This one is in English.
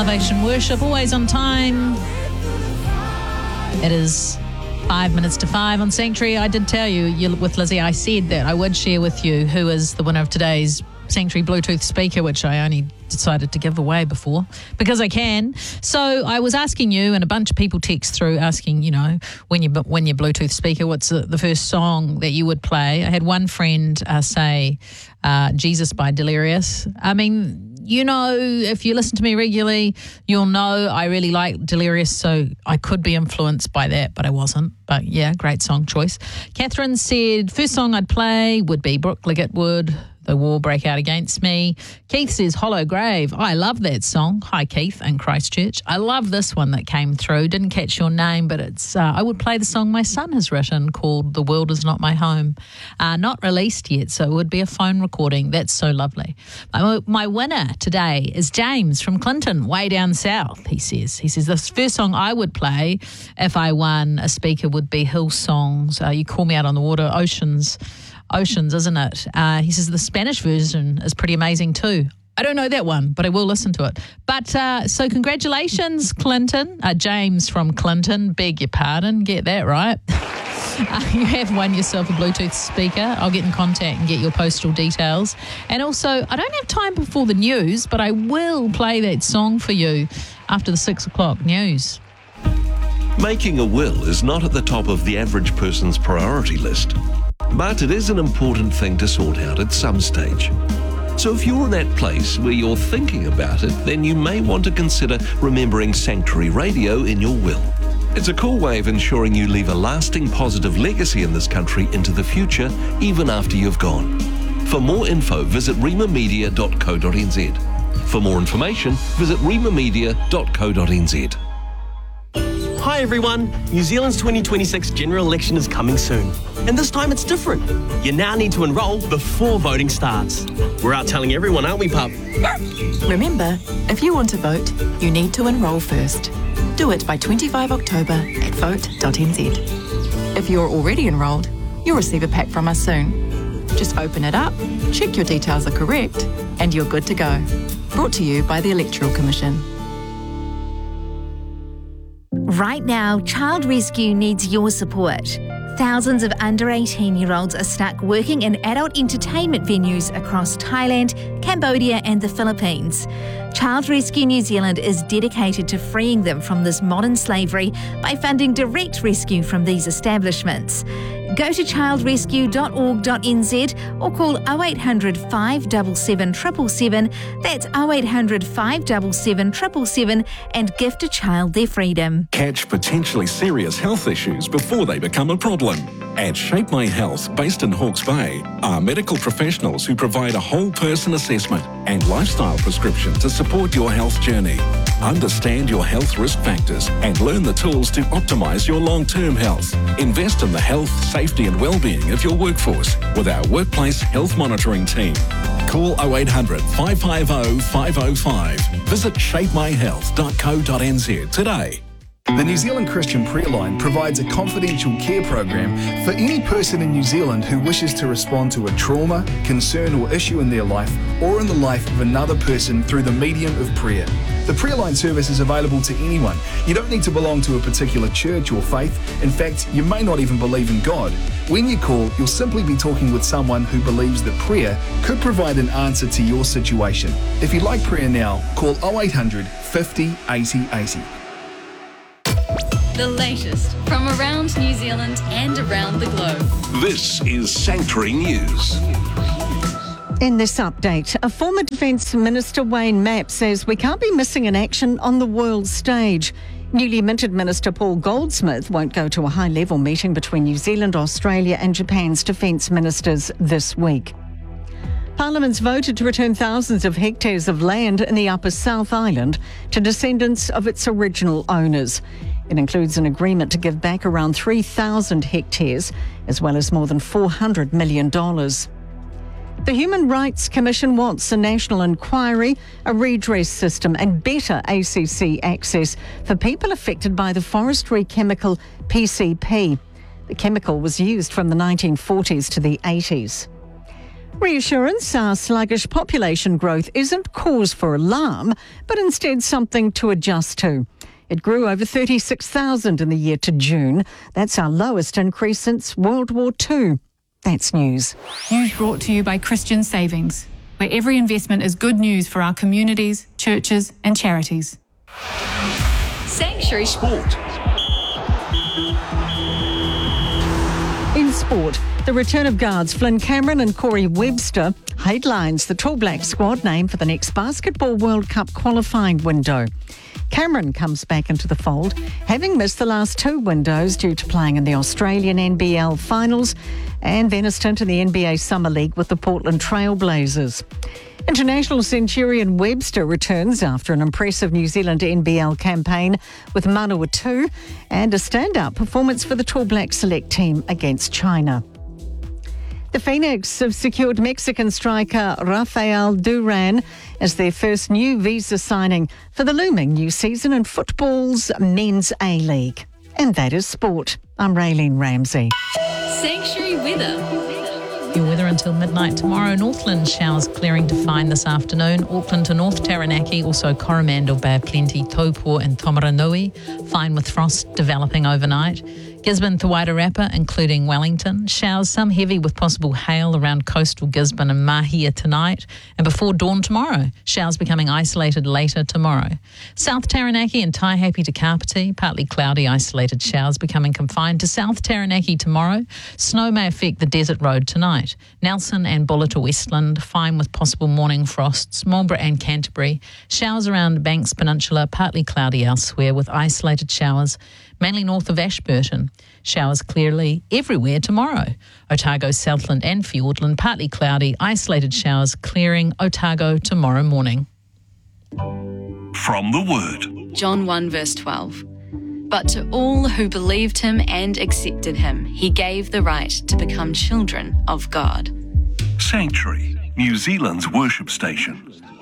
Elevation Worship, always on time. It is 5 minutes to 5 on Sanctuary. I did tell you with Lizzie, I said that I would share with you who is the winner of today's Sanctuary Bluetooth speaker, which I only decided to give away before because I can. So I was asking you, and a bunch of people text through asking, when you win your Bluetooth speaker, what's the first song that you would play? I had one friend say Jesus by Delirious. I mean, if you listen to me regularly, you'll know I really like Delirious, so I could be influenced by that, but I wasn't. But yeah, great song choice. Catherine said, first song I'd play would be Brooke Liggett Wood, The War Break Out Against Me. Keith says, Hollow Grave. I love that song. Hi, Keith in Christchurch. I love this one that came through. Didn't catch your name, but it's. I would play the song my son has written called The World Is Not My Home. Not released yet, so it would be a phone recording. That's so lovely. My winner today is James from Clinton, way down south, he says. He says, the first song I would play if I won a speaker would be Hillsong's You Call Me Out on the Water, Oceans, isn't it? He says the Spanish version is pretty amazing too. I don't know that one, but I will listen to it. But so congratulations, Clinton. James from Clinton, beg your pardon, get that right. You have won yourself a Bluetooth speaker. I'll get in contact and get your postal details. And also, I don't have time before the news, but I will play that song for you after the 6 o'clock news. Making a will is not at the top of the average person's priority list. But it is an important thing to sort out at some stage. So if you're in that place where you're thinking about it, then you may want to consider remembering Sanctuary Radio in your will. It's a cool way of ensuring you leave a lasting positive legacy in this country into the future, even after you've gone. For more info, visit rimamedia.co.nz. For more information, visit rimamedia.co.nz. Hi everyone, New Zealand's 2026 general election is coming soon. And this time it's different. You now need to enrol before voting starts. We're out telling everyone, aren't we, pup? Remember, if you want to vote, you need to enrol first. Do it by 25 October at vote.nz. If you're already enrolled, you'll receive a pack from us soon. Just open it up, check your details are correct, and you're good to go. Brought to you by the Electoral Commission. Right now, Child Rescue needs your support. Thousands of under 18-year-olds are stuck working in adult entertainment venues across Thailand, Cambodia and the Philippines. Child Rescue New Zealand is dedicated to freeing them from this modern slavery by funding direct rescue from these establishments. Go to childrescue.org.nz or call 0800 577 777. That's 0800 577 777 and gift a child their freedom. Catch potentially serious health issues before they become a problem. At Shape My Health, based in Hawke's Bay, are medical professionals who provide a whole person assessment and lifestyle prescription to support your health journey. Understand your health risk factors and learn the tools to optimise your long-term health. Invest in the health, safety and well-being of your workforce with our workplace health monitoring team. Call 0800 550 505. Visit shapemyhealth.co.nz today. The New Zealand Christian Prayer Line provides a confidential care program for any person in New Zealand who wishes to respond to a trauma, concern or issue in their life or in the life of another person through the medium of prayer. The Prayer Line service is available to anyone. You don't need to belong to a particular church or faith. In fact, you may not even believe in God. When you call, you'll simply be talking with someone who believes that prayer could provide an answer to your situation. If you'd like prayer now, call 0800 50 80 80. The latest from around New Zealand and around the globe. This is Sanctuary News. In this update, a former Defence Minister, Wayne Mapp, says we can't be missing in action on the world stage. Newly minted Minister Paul Goldsmith won't go to a high-level meeting between New Zealand, Australia and Japan's defence ministers this week. Parliament's voted to return thousands of hectares of land in the Upper South Island to descendants of its original owners. It includes an agreement to give back around 3,000 hectares, as well as more than $400 million. The Human Rights Commission wants a national inquiry, a redress system and better ACC access for people affected by the forestry chemical PCP. The chemical was used from the 1940s to the 80s. Reassurance, our sluggish population growth isn't cause for alarm, but instead something to adjust to. It grew over 36,000 in the year to June. That's our lowest increase since World War II. That's news. News brought to you by Christian Savings, where every investment is good news for our communities, churches and charities. Sanctuary Sport. In sport, the return of guards Flynn Cameron and Corey Webster headlines the Tall Black squad name for the next Basketball World Cup qualifying window. Cameron comes back into the fold, having missed the last two windows due to playing in the Australian NBL finals and then a stint in the NBA Summer League with the Portland Trail Blazers. International Centurion Webster returns after an impressive New Zealand NBL campaign with Manawatu and a standout performance for the Tall Black select team against China. The Phoenix have secured Mexican striker Rafael Duran as their first new visa signing for the looming new season in football's Men's A-League. And that is sport. I'm Raylene Ramsey. Sanctuary weather. Your weather until midnight tomorrow. Northland showers clearing to fine this afternoon. Auckland to North Taranaki, also Coromandel, Bay of Plenty, Taupo and Tomaranui. Fine with frost developing overnight. Gisborne to Wairarapa, including Wellington. Showers, some heavy with possible hail around coastal Gisborne and Mahia tonight and before dawn tomorrow. Showers becoming isolated later tomorrow. South Taranaki and Taihape to Kapiti, partly cloudy, isolated showers becoming confined to South Taranaki tomorrow. Snow may affect the desert road tonight. Nelson and Buller to Westland, fine with possible morning frosts. Marlborough and Canterbury. Showers around Banks Peninsula, partly cloudy elsewhere with isolated showers. Mainly north of Ashburton. Showers clearly everywhere tomorrow. Otago, Southland and Fiordland, partly cloudy, isolated showers clearing Otago tomorrow morning. From the Word. John 1 verse 12. But to all who believed him and accepted him, he gave the right to become children of God. Sanctuary, New Zealand's worship station.